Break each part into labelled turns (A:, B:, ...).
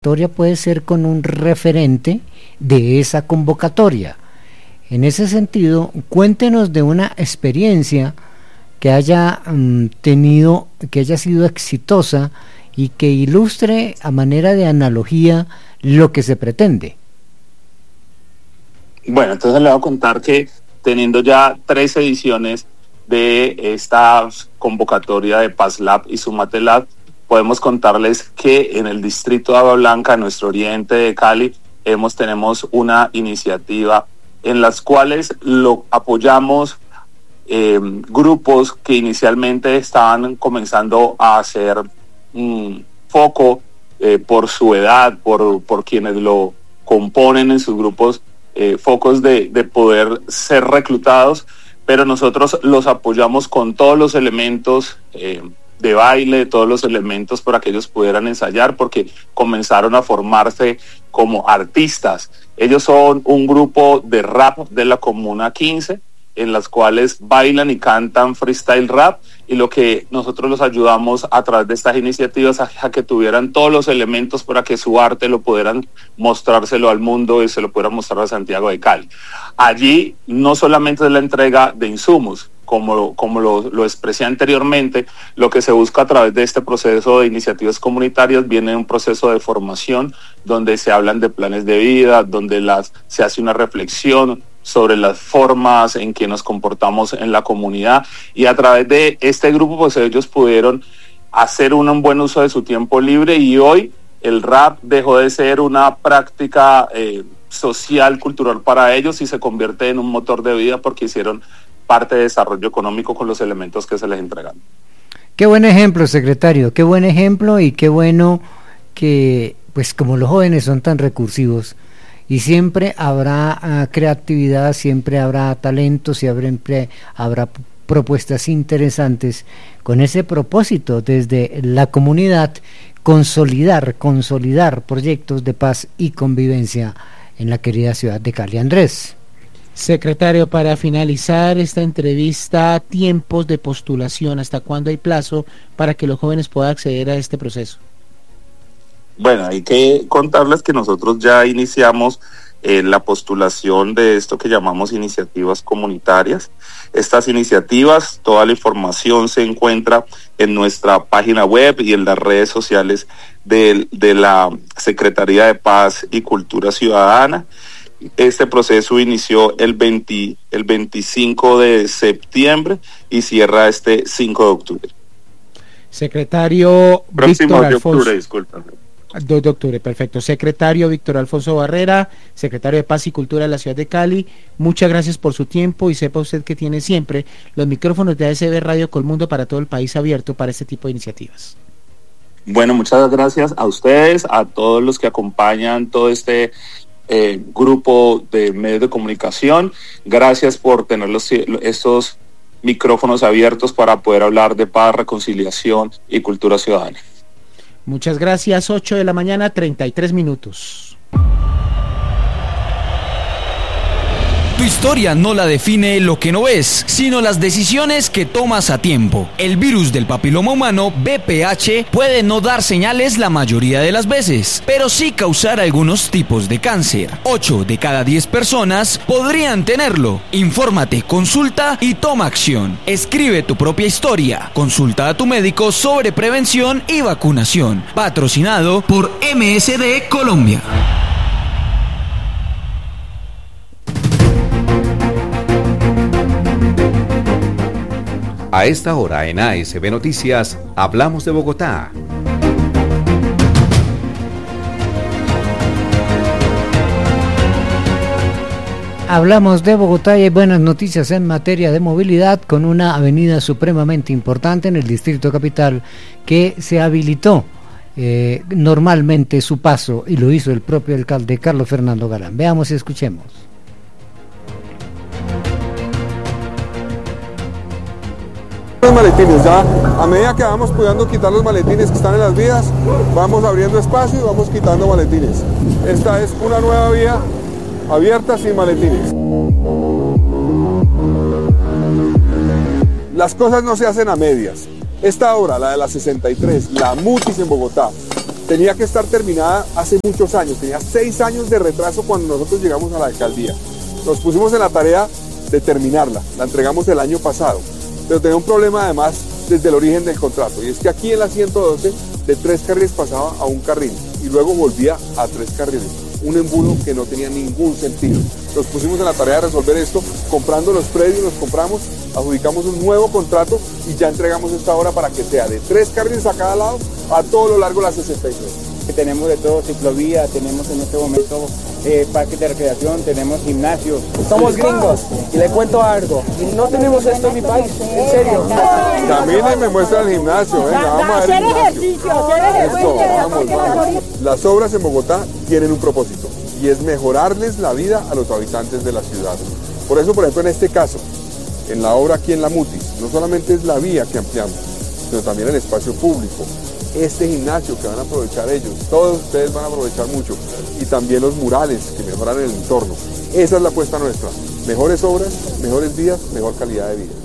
A: convocatoria puede ser con un referente de esa convocatoria. En ese sentido, cuéntenos de una experiencia que haya tenido, que haya sido exitosa y que ilustre a manera de analogía lo que se pretende.
B: Bueno, entonces le voy a contar que teniendo ya 3 ediciones de esta convocatoria de PazLab y Sumatelab, podemos contarles que en el distrito de Agua Blanca, en nuestro oriente de Cali, tenemos una iniciativa en las cuales lo apoyamos grupos que inicialmente estaban comenzando a hacer foco por su edad, por quienes lo componen en sus grupos, focos de poder ser reclutados, pero nosotros los apoyamos con todos los elementos de baile, todos los elementos para que ellos pudieran ensayar, porque comenzaron a formarse como artistas. Ellos son un grupo de rap de la Comuna 15, en las cuales bailan y cantan freestyle rap, y lo que nosotros los ayudamos a través de estas iniciativas a que tuvieran todos los elementos para que su arte lo pudieran mostrárselo al mundo y se lo pudieran mostrar a Santiago de Cali. Allí no solamente es la entrega de insumos, como lo expresé anteriormente, lo que se busca a través de este proceso de iniciativas comunitarias viene un proceso de formación donde se hablan de planes de vida, donde se hace una reflexión sobre las formas en que nos comportamos en la comunidad, y a través de este grupo pues ellos pudieron hacer un buen uso de su tiempo libre, y hoy el rap dejó de ser una práctica social, cultural para ellos, y se convierte en un motor de vida porque hicieron parte de desarrollo económico con los elementos que se les entregan.
A: Qué buen ejemplo, secretario, qué buen ejemplo, y qué bueno que, pues como los jóvenes son tan recursivos, y siempre habrá creatividad, siempre habrá talento, siempre habrá propuestas interesantes, con ese propósito desde la comunidad, consolidar proyectos de paz y convivencia en la querida ciudad de Cali. Andrés.
C: Secretario, para finalizar esta entrevista, tiempos de postulación, ¿hasta cuándo hay plazo para que los jóvenes puedan acceder a este proceso?
B: Bueno, hay que contarles que nosotros ya iniciamos la postulación de esto que llamamos iniciativas comunitarias. Estas iniciativas, toda la información se encuentra en nuestra página web y en las redes sociales de la Secretaría de Paz y Cultura Ciudadana. Este proceso inició el 25 de septiembre y cierra este 5 de octubre.
C: Secretario
B: Próximo
C: Víctor
B: de
C: Alfonso.
B: octubre, discúlpame.
C: 2 de octubre, perfecto. Secretario Víctor Alfonso Barrera, secretario de Paz y Cultura de la ciudad de Cali, muchas gracias por su tiempo, y sepa usted que tiene siempre los micrófonos de ASB Radio Colmundo para todo el país abierto para este tipo de iniciativas.
B: Bueno, muchas gracias a ustedes, a todos los que acompañan todo este grupo de medios de comunicación. Gracias por tener estos micrófonos abiertos para poder hablar de paz, reconciliación y cultura ciudadana.
C: Muchas gracias. 8 de la mañana, 33 minutos.
D: Tu historia no la define lo que no ves, sino las decisiones que tomas a tiempo. El virus del papiloma humano, VPH, puede no dar señales la mayoría de las veces, pero sí causar algunos tipos de cáncer. 8 de cada 10 personas podrían tenerlo. Infórmate, consulta y toma acción. Escribe tu propia historia. Consulta a tu médico sobre prevención y vacunación. Patrocinado por MSD Colombia.
E: A esta hora en ASB Noticias, hablamos de Bogotá.
A: Hablamos de Bogotá y hay buenas noticias en materia de movilidad, con una avenida supremamente importante en el Distrito Capital que se habilitó normalmente su paso, y lo hizo el propio alcalde Carlos Fernando Galán. Veamos y escuchemos.
F: Los maletines, ya a medida que vamos pudiendo quitar los maletines que están en las vías, vamos abriendo espacio y vamos quitando maletines. Esta es una nueva vía abierta sin maletines. Las cosas no se hacen a medias. Esta obra, la de la 63, la Mutis en Bogotá, tenía que estar terminada hace muchos años, tenía 6 años de retraso cuando nosotros llegamos a la alcaldía. Nos pusimos en la tarea de terminarla, la entregamos el año pasado, pero tenía un problema además desde el origen del contrato, y es que aquí en la 112 de 3 carriles pasaba a 1 carril y luego volvía a 3 carriles, un embudo que no tenía ningún sentido. Nos pusimos en la tarea de resolver esto, comprando los predios, los compramos, adjudicamos un nuevo contrato y ya entregamos esta obra para que sea de 3 carriles a cada lado a todo lo largo de la 63.
G: Tenemos de todo, ciclovía, tenemos en este momento parques de recreación, tenemos gimnasios. Somos gringos y le cuento algo, y no tenemos esto en mi país, en serio.
F: Camina y me muestra el gimnasio, venga, vamos a ver el gimnasio. Esto, vamos. Las obras en Bogotá tienen un propósito y es mejorarles la vida a los habitantes de la ciudad. Por eso, por ejemplo, en este caso, en la obra aquí en la Mutis, no solamente es la vía que ampliamos, sino también el espacio público. Este gimnasio que van a aprovechar ellos, todos ustedes van a aprovechar mucho, y también los murales que mejoran el entorno. Esa es la apuesta nuestra, mejores obras, mejores días, mejor calidad de vida.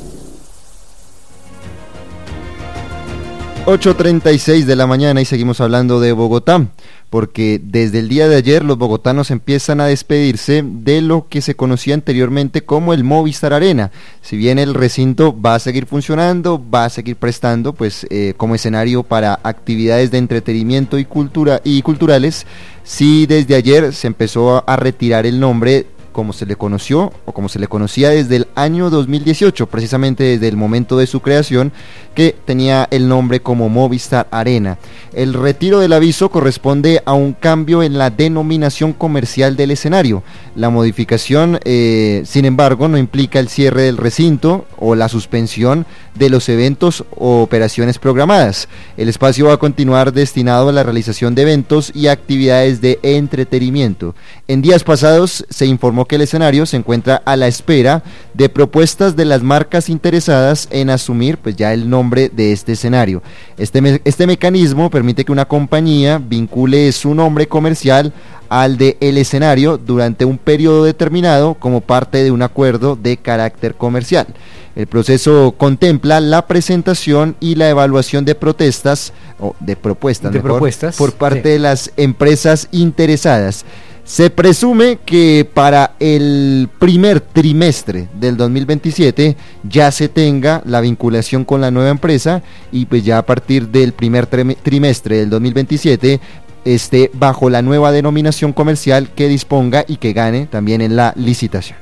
H: 8:36 de la mañana y seguimos hablando de Bogotá, porque desde el día de ayer los bogotanos empiezan a despedirse de lo que se conocía anteriormente como el Movistar Arena. Si bien el recinto va a seguir funcionando, va a seguir prestando pues como escenario para actividades de entretenimiento y culturales, sí desde ayer se empezó a retirar el nombre como se le conoció o como se le conocía desde el año 2018, precisamente desde el momento de su creación, que tenía el nombre como Movistar Arena. El retiro del aviso corresponde a un cambio en la denominación comercial del escenario. La modificación, sin embargo, no implica el cierre del recinto o la suspensión de los eventos o operaciones programadas. El espacio va a continuar destinado a la realización de eventos y actividades de entretenimiento. En días pasados se informó que el escenario se encuentra a la espera de propuestas de las marcas interesadas en asumir pues ya el nombre de este escenario. Este mecanismo permite que una compañía vincule su nombre comercial al de el escenario durante un periodo determinado como parte de un acuerdo de carácter comercial. El proceso contempla la presentación y la evaluación de propuestas por parte de las empresas interesadas. Se presume que para el primer trimestre del 2027 ya se tenga la vinculación con la nueva empresa y pues ya a partir del primer trimestre del 2027 esté bajo la nueva denominación comercial que disponga y que gane también en la licitación.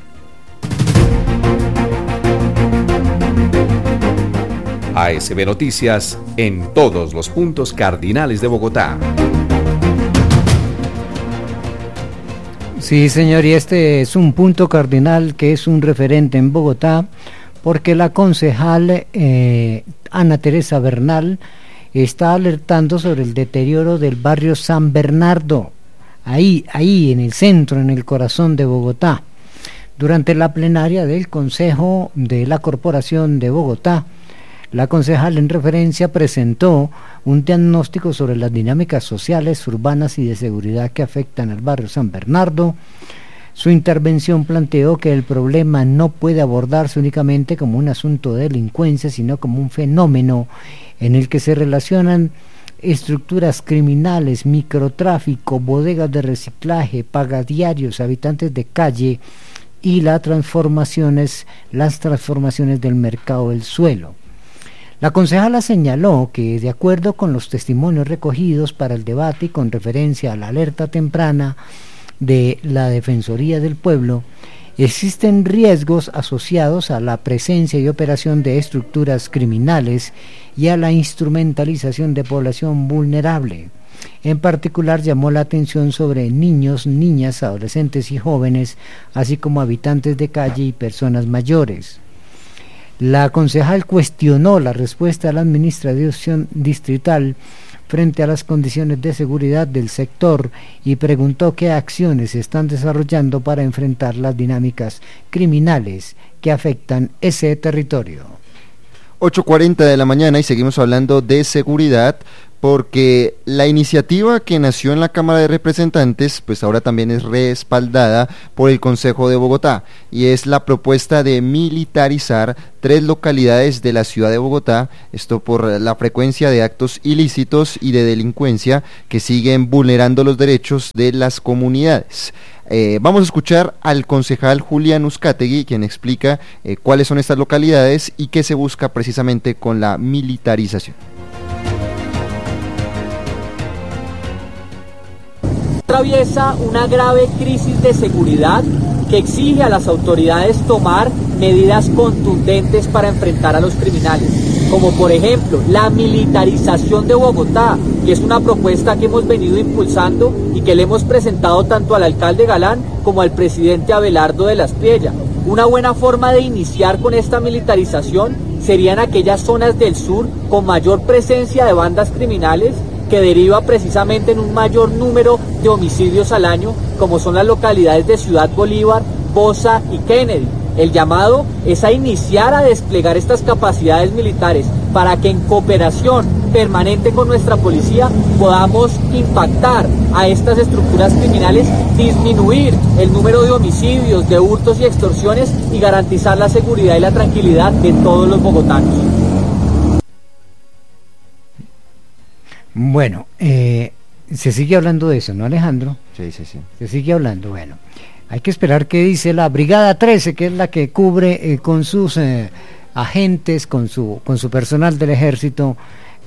E: ASB Noticias en todos los puntos cardinales de Bogotá.
A: Sí, señor, y este es un punto cardinal que es un referente en Bogotá, porque la concejal Ana Teresa Bernal está alertando sobre el deterioro del barrio San Bernardo, ahí en el centro, en el corazón de Bogotá. Durante la plenaria del Consejo de la Corporación de Bogotá, la concejal en referencia presentó un diagnóstico sobre las dinámicas sociales, urbanas y de seguridad que afectan al barrio San Bernardo. Su intervención planteó que el problema no puede abordarse únicamente como un asunto de delincuencia, sino como un fenómeno en el que se relacionan estructuras criminales, microtráfico, bodegas de reciclaje, pagadiarios, habitantes de calle y las transformaciones del mercado del suelo. La concejala señaló que, de acuerdo con los testimonios recogidos para el debate y con referencia a la alerta temprana de la Defensoría del Pueblo, existen riesgos asociados a la presencia y operación de estructuras criminales y a la instrumentalización de población vulnerable. En particular llamó la atención sobre niños, niñas, adolescentes y jóvenes, así como habitantes de calle y personas mayores. La concejal cuestionó la respuesta de la administración distrital frente a las condiciones de seguridad del sector y preguntó qué acciones se están desarrollando para enfrentar las dinámicas criminales que afectan ese territorio.
H: 8:40 de la mañana y seguimos hablando de seguridad, porque la iniciativa que nació en la Cámara de Representantes, pues ahora también es respaldada por el Consejo de Bogotá, y es la propuesta de militarizar 3 localidades de la ciudad de Bogotá, esto por la frecuencia de actos ilícitos y de delincuencia que siguen vulnerando los derechos de las comunidades. Vamos a escuchar al concejal Julián Uzcategui, quien explica cuáles son estas localidades y qué se busca precisamente con la militarización.
I: Atraviesa una grave crisis de seguridad que exige a las autoridades tomar medidas contundentes para enfrentar a los criminales, como por ejemplo la militarización de Bogotá, que es una propuesta que hemos venido impulsando y que le hemos presentado tanto al alcalde Galán como al presidente Abelardo de la Espriella. Una buena forma de iniciar con esta militarización serían aquellas zonas del sur con mayor presencia de bandas criminales, que deriva precisamente en un mayor número de homicidios al año, como son las localidades de Ciudad Bolívar, Bosa y Kennedy. El llamado es a iniciar a desplegar estas capacidades militares para que en cooperación permanente con nuestra policía podamos impactar a estas estructuras criminales, disminuir el número de homicidios, de hurtos y extorsiones y garantizar la seguridad y la tranquilidad de todos los bogotanos.
A: Bueno, se sigue hablando de eso, ¿no, Alejandro?
H: Sí.
A: Se sigue hablando, bueno. Hay que esperar qué dice la Brigada 13, que es la que cubre con sus agentes, con su personal del ejército,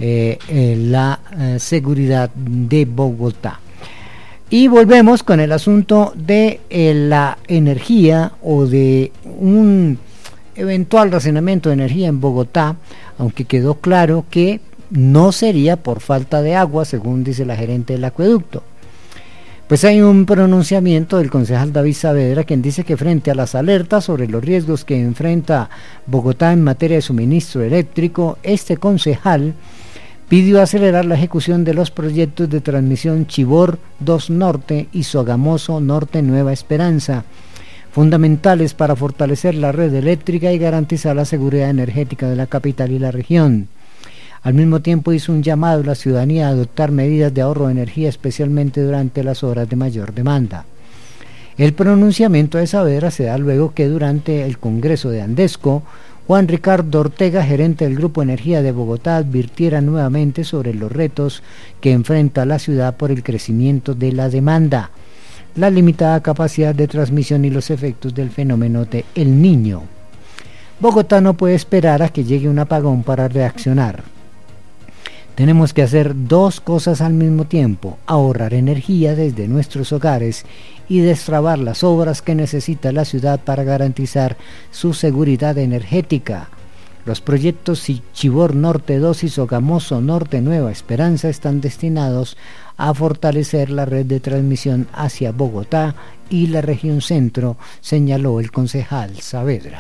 A: la seguridad de Bogotá. Y volvemos con el asunto de la energía o de un eventual racionamiento de energía en Bogotá, aunque quedó claro que no sería por falta de agua, según dice la gerente del acueducto. Pues hay un pronunciamiento del concejal David Saavedra, quien dice que frente a las alertas sobre los riesgos que enfrenta Bogotá en materia de suministro eléctrico, este concejal pidió acelerar la ejecución de los proyectos de transmisión Chivor 2 Norte y Sogamoso Norte Nueva Esperanza, fundamentales para fortalecer la red eléctrica y garantizar la seguridad energética de la capital y la región. Al mismo tiempo hizo un llamado a la ciudadanía a adoptar medidas de ahorro de energía, especialmente durante las horas de mayor demanda. El pronunciamiento de Saavedra se da luego que durante el Congreso de Andesco, Juan Ricardo Ortega, gerente del Grupo Energía de Bogotá, advirtiera nuevamente sobre los retos que enfrenta la ciudad por el crecimiento de la demanda, la limitada capacidad de transmisión y los efectos del fenómeno de El Niño. Bogotá no puede esperar a que llegue un apagón para reaccionar. Tenemos que hacer 2 cosas al mismo tiempo: ahorrar energía desde nuestros hogares y destrabar las obras que necesita la ciudad para garantizar su seguridad energética. Los proyectos Chivor Norte 2 y Sogamoso Norte Nueva Esperanza están destinados a fortalecer la red de transmisión hacia Bogotá y la región centro, señaló el concejal Saavedra.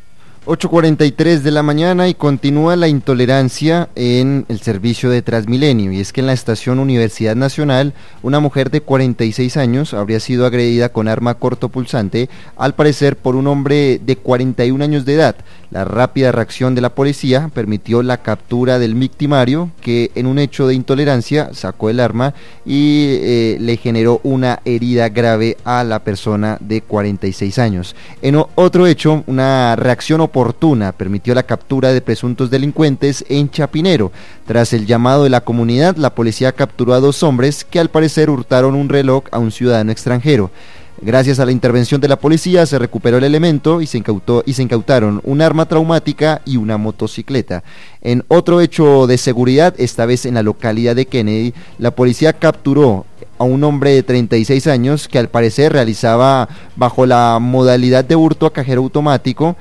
H: 8:43 de la mañana y continúa la intolerancia en el servicio de Transmilenio, y es que en la estación Universidad Nacional una mujer de 46 años habría sido agredida con arma cortopulsante, al parecer por un hombre de 41 años de edad. La rápida reacción de la policía permitió la captura del victimario, que en un hecho de intolerancia sacó el arma y le generó una herida grave a la persona de 46 años. En otro hecho, una reacción oportuna permitió la captura de presuntos delincuentes en Chapinero. Tras el llamado de la comunidad, la policía capturó a 2 hombres que al parecer hurtaron un reloj a un ciudadano extranjero. Gracias a la intervención de la policía se recuperó el elemento y se incautaron un arma traumática y una motocicleta. En otro hecho de seguridad, esta vez en la localidad de Kennedy, la policía capturó a un hombre de 36 años que al parecer realizaba bajo la modalidad de hurto a cajero automático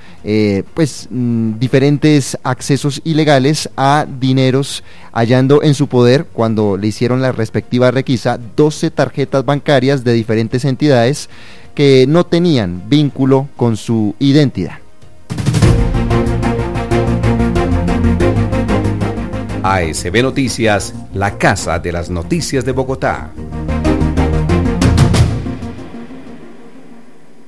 H: diferentes accesos ilegales a dineros, hallando en su poder, cuando le hicieron la respectiva requisa, 12 tarjetas bancarias de diferentes entidades que no tenían vínculo con su identidad.
E: ASB Noticias, la casa de las noticias de Bogotá.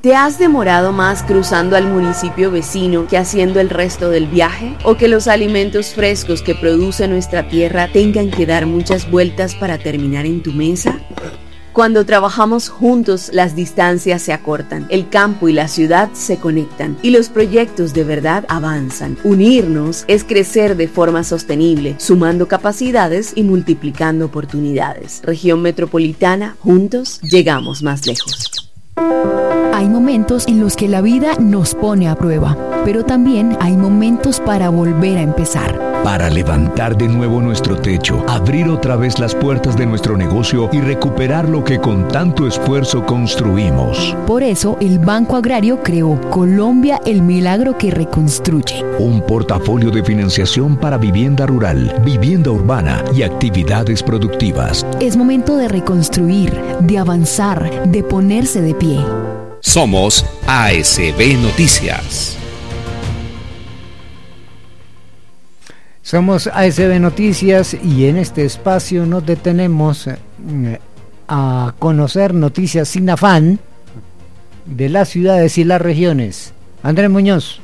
J: ¿Te has demorado más cruzando al municipio vecino que haciendo el resto del viaje? ¿O que los alimentos frescos que produce nuestra tierra tengan que dar muchas vueltas para terminar en tu mesa? Cuando trabajamos juntos, las distancias se acortan, el campo y la ciudad se conectan y los proyectos de verdad avanzan. Unirnos es crecer de forma sostenible, sumando capacidades y multiplicando oportunidades. Región Metropolitana, juntos llegamos más lejos.
K: Hay momentos en los que la vida nos pone a prueba, pero también hay momentos para volver a empezar.
L: Para levantar de nuevo nuestro techo, abrir otra vez las puertas de nuestro negocio y recuperar lo que con tanto esfuerzo construimos.
K: Por eso, el Banco Agrario creó Colombia, el milagro que reconstruye.
L: Un portafolio de financiación para vivienda rural, vivienda urbana y actividades productivas.
K: Es momento de reconstruir, de avanzar, de ponerse de pie.
E: Somos ASB Noticias.
A: Somos ASB Noticias y en este espacio nos detenemos a conocer noticias sin afán de las ciudades y las regiones. Andrés Muñoz.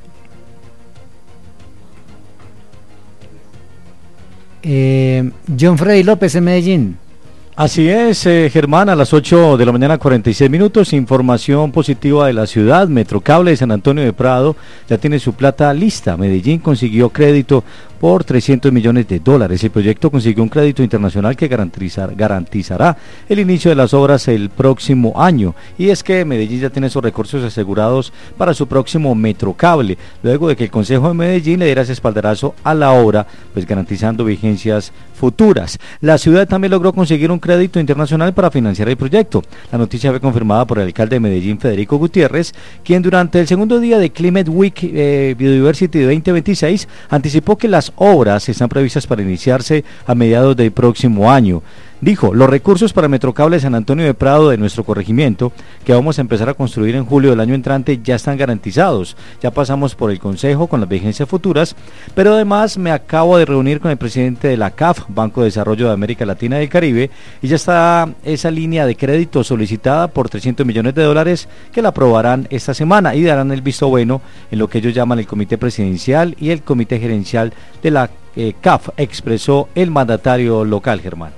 A: John Freddy López en Medellín.
M: Así es, Germán, a las 8 de la mañana 46 minutos, información positiva de la ciudad. Metrocable de San Antonio de Prado ya tiene su plata lista. Medellín consiguió crédito por $300 millones. El proyecto consiguió un crédito internacional que garantizará el inicio de las obras el próximo año. Y es que Medellín ya tiene sus recursos asegurados para su próximo Metrocable, luego de que el Consejo de Medellín le diera ese espaldarazo a la obra, pues garantizando vigencias futuras. La ciudad también logró conseguir un crédito internacional para financiar el proyecto. La noticia fue confirmada por el alcalde de Medellín, Federico Gutiérrez, quien durante el segundo día de Climate Week Biodiversity 2026 anticipó que las obras están previstas para iniciarse a mediados del próximo año. Dijo, los recursos para Metrocable San Antonio de Prado de nuestro corregimiento, que vamos a empezar a construir en julio del año entrante, ya están garantizados. Ya pasamos por el Consejo con las vigencias futuras, pero además me acabo de reunir con el presidente de la CAF, Banco de Desarrollo de América Latina y del Caribe, y ya está esa línea de crédito solicitada por $300 millones que la aprobarán esta semana y darán el visto bueno en lo que ellos llaman el Comité Presidencial y el Comité Gerencial de la CAF, expresó el mandatario local, Germán.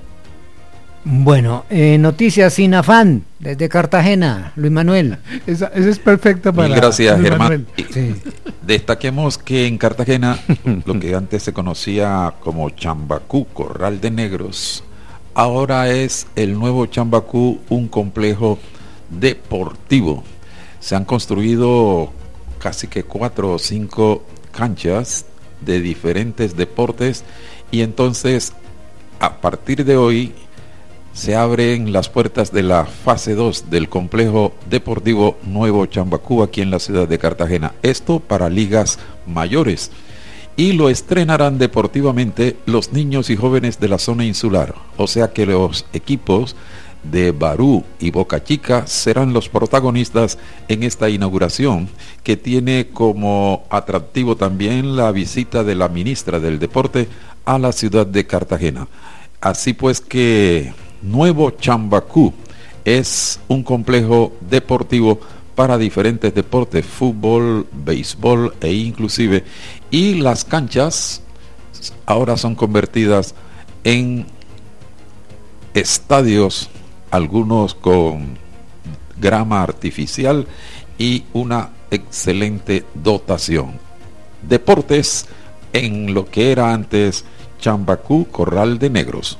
A: Bueno, noticias sin afán desde Cartagena, Luis Manuel.
N: Esa es perfecta para.
O: Gracias,
N: Luis
O: Germán.
A: Sí.
O: Destaquemos que en Cartagena, lo que antes se conocía como Chambacú, Corral de Negros, ahora es el nuevo Chambacú, un complejo deportivo. Se han construido casi que 4 o 5 canchas de diferentes deportes y entonces a partir de hoy se abren las puertas de la fase 2 del complejo deportivo Nuevo Chambacú aquí en la ciudad de Cartagena. Esto para ligas mayores. Y lo estrenarán deportivamente los niños y jóvenes de la zona insular. O sea que los equipos de Barú y Boca Chica serán los protagonistas en esta inauguración, que tiene como atractivo también la visita de la ministra del Deporte a la ciudad de Cartagena. Así pues que Nuevo Chambacú es un complejo deportivo para diferentes deportes, fútbol, béisbol e inclusive, y las canchas ahora son convertidas en estadios, algunos con grama artificial y una excelente dotación. Deportes en lo que era antes Chambacú Corral de Negros.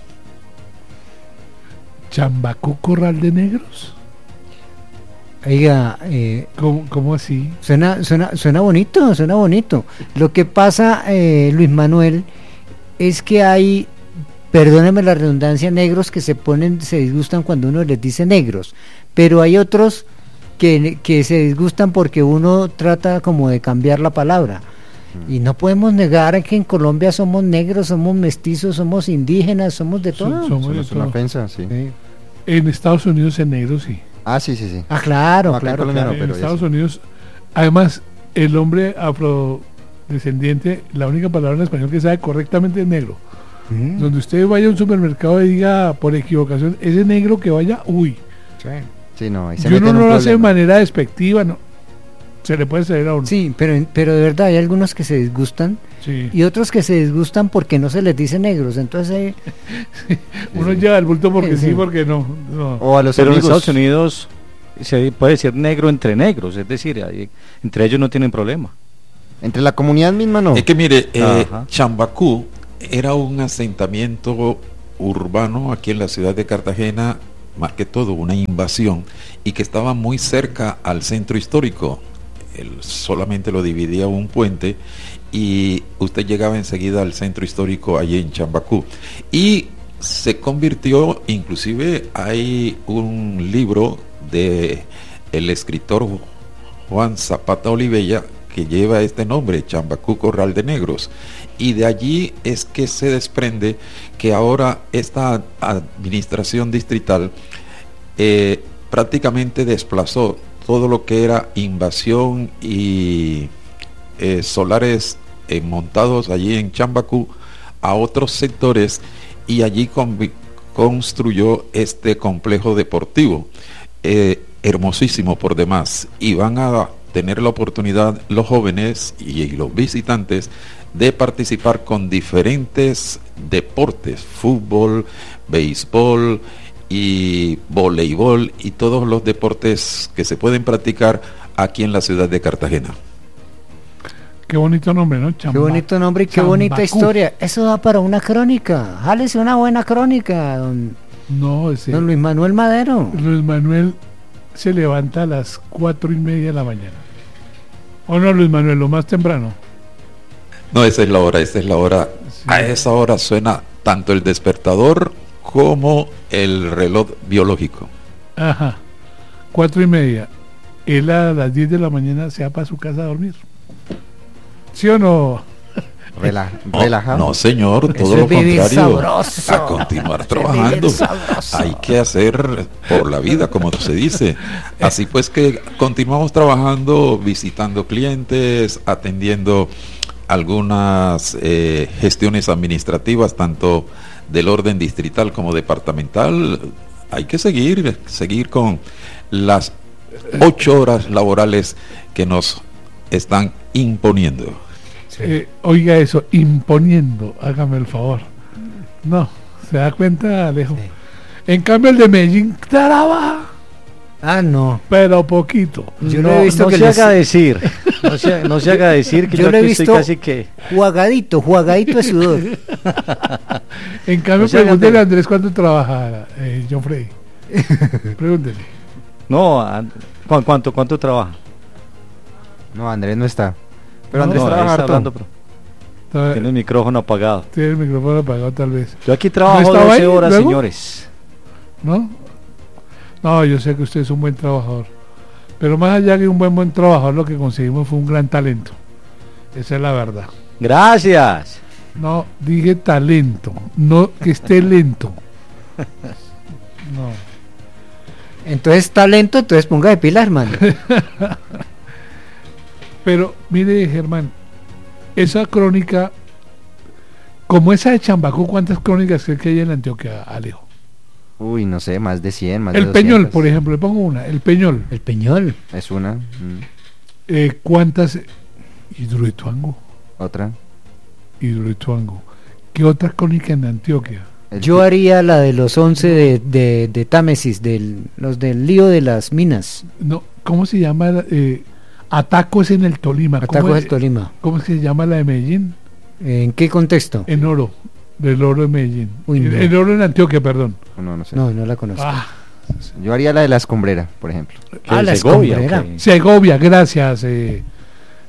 N: ¿Chambacú Corral de Negros?
A: Oiga,
N: ¿Cómo así?
A: Suena bonito, suena bonito. Lo que pasa, Luis Manuel, es que hay, perdóneme la redundancia, negros que se disgustan cuando uno les dice negros, pero hay otros que se disgustan porque uno trata como de cambiar la palabra. Y no podemos negar que en Colombia somos negros, somos mestizos, somos indígenas, somos de todo.
H: Somos una ofensa, sí.
N: En Estados Unidos el negro sí.
H: Ah, sí.
A: Ah, claro.
N: En Estados Unidos, además, el hombre afrodescendiente, la única palabra en español que sabe correctamente es negro. Donde usted vaya a un supermercado y diga por equivocación, ese negro que vaya, uy.
H: Sí, no, ahí
N: y uno no lo hace de manera despectiva, no. Se le puede ceder a uno.
A: Sí, pero de verdad hay algunos que se disgustan y otros que se disgustan porque no se les dice negros, entonces
N: uno lleva el bulto porque sí, porque no.
H: O a los
M: pero
H: amigos.
M: en Estados Unidos se puede decir negro entre negros, es decir, entre ellos no tienen problema.
H: Entre la comunidad misma no.
O: Es que mire, Chambacú era un asentamiento urbano aquí en la ciudad de Cartagena, más que todo una invasión, y que estaba muy cerca al centro histórico. Solamente lo dividía un puente y usted llegaba enseguida al centro histórico allí en Chambacú. Y se convirtió, inclusive hay un libro de el escritor Juan Zapata Olivella que lleva este nombre, Chambacú Corral de Negros, y de allí es que se desprende que ahora esta administración distrital prácticamente desplazó todo lo que era invasión y solares montados allí en Chambacú a otros sectores, y allí construyó este complejo deportivo hermosísimo por demás, y van a tener la oportunidad los jóvenes y los visitantes de participar con diferentes deportes, fútbol, béisbol y voleibol y todos los deportes que se pueden practicar aquí en la ciudad de Cartagena.
N: Qué bonito nombre, ¿no?
A: Qué bonito nombre y qué bonita historia. Eso da para una crónica. Jálese una buena crónica, don Luis Manuel Madero.
N: Luis Manuel se levanta a las 4:30 de la mañana. ¿O no, Luis Manuel? Lo más temprano.
O: No, esa es la hora. Sí. A esa hora suena tanto el despertador como el reloj biológico.
N: Ajá. 4:30. Él a las 10 de la mañana se va para su casa a dormir. ¿Sí o no?
H: Relajado.
O: No, señor, todo lo contrario. A continuar trabajando. Hay que hacer por la vida, como se dice. Así pues que continuamos trabajando, visitando clientes, atendiendo algunas gestiones administrativas, tanto del orden distrital como departamental. Hay que seguir con las 8 horas laborales que nos están imponiendo.
N: Oiga eso, imponiendo, hágame el favor. No, ¿se da cuenta, Alejo? Sí. En cambio el de Medellín trabaja.
A: No.
N: Pero poquito.
A: Yo no he visto
M: que se haga decir. No se haga decir que
A: yo lo he visto
M: casi que
A: jugadito de sudor.
N: En cambio, pregúntele a Andrés cuánto trabaja, John Frey. Pregúntele.
M: No, ¿cuánto trabaja?
H: No, Andrés no está. Pero
M: Andrés
H: trabaja
M: está hablando, pero tiene el micrófono apagado.
N: Tiene el micrófono apagado, tal vez.
M: Yo aquí trabajo 12 horas, ¿luego? Señores.
N: No, yo sé que usted es un buen trabajador. Pero más allá de un buen trabajador, lo que conseguimos fue un gran talento. Esa es la verdad.
M: Gracias.
N: No, dije talento, no que esté lento. No.
A: Entonces talento, entonces ponga de pila, hermano.
N: Pero mire, Germán, esa crónica, como esa de Chambacú, ¿cuántas crónicas cree que hay en Antioquia, Alejo?
H: Uy, no sé, más de 100, más
N: de 200.
H: El
N: Peñol, por ejemplo, le pongo una, el Peñol.
A: El Peñol.
H: Es una.
N: ¿Cuántas? Hidroituango.
H: Otra.
N: Hidroituango. ¿Qué otra crónica en Antioquia?
A: Yo haría la de los 11 de Támesis, los del lío de las minas.
N: No, ¿cómo se llama? Atacos en el Tolima.
A: Atacos en el Tolima.
N: ¿Cómo se llama la de Medellín?
A: ¿En qué contexto?
N: En oro, del oro de Medellín.
A: Uy, no.
N: El oro en Antioquia, perdón.
H: No sé.
A: No la conozco.
H: Yo haría la de la Escombrera, por ejemplo.
A: La
N: Escombrera. Okay. Segovia, gracias,